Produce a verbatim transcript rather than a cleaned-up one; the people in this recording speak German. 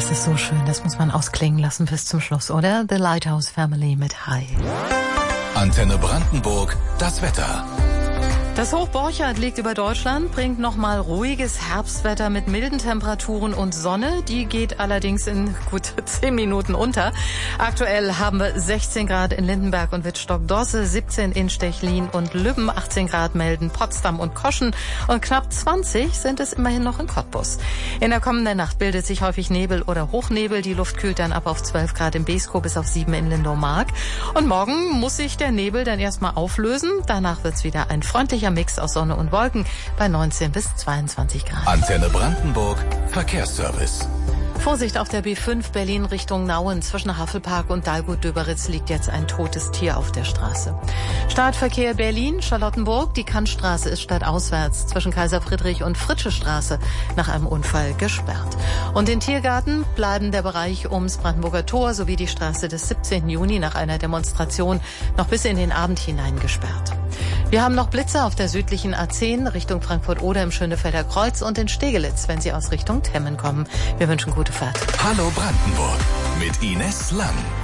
Das ist so schön, das muss man ausklingen lassen bis zum Schluss, oder? The Lighthouse Family mit Hi. Antenne Brandenburg, das Wetter. Das Hoch Borchardt liegt über Deutschland, bringt nochmal ruhiges Herbstwetter mit milden Temperaturen und Sonne. Die geht allerdings in gut zehn Minuten unter. Aktuell haben wir sechzehn Grad in Lindenberg und Wittstock-Dosse, siebzehn in Stechlin und Lübben, achtzehn Grad melden Potsdam und Koschen und knapp zwanzig sind es immerhin noch in Cottbus. In der kommenden Nacht bildet sich häufig Nebel oder Hochnebel. Die Luft kühlt dann ab auf zwölf Grad in Beeskow bis auf sieben in Lindow-Mark. Und morgen muss sich der Nebel dann erstmal auflösen. Danach wird's wieder ein freundlicher Mix aus Sonne und Wolken bei neunzehn bis zweiundzwanzig Grad. Antenne Brandenburg, Verkehrsservice. Vorsicht auf der B fünf Berlin Richtung Nauen. Zwischen Havelpark und Dalgut-Döberitz liegt jetzt ein totes Tier auf der Straße. Startverkehr Berlin, Charlottenburg. Die Kantstraße ist stadtauswärts zwischen Kaiser Friedrich und Fritsche Straße nach einem Unfall gesperrt. Und in Tiergarten bleiben der Bereich ums Brandenburger Tor sowie die Straße des siebzehnten Juni nach einer Demonstration noch bis in den Abend hinein gesperrt. Wir haben noch Blitze auf der südlichen A zehn Richtung Frankfurt-Oder im Schönefelder Kreuz und in Stegelitz, wenn Sie aus Richtung Temmen kommen. Wir wünschen gute Fahrt. Hallo Brandenburg mit Ines Lang.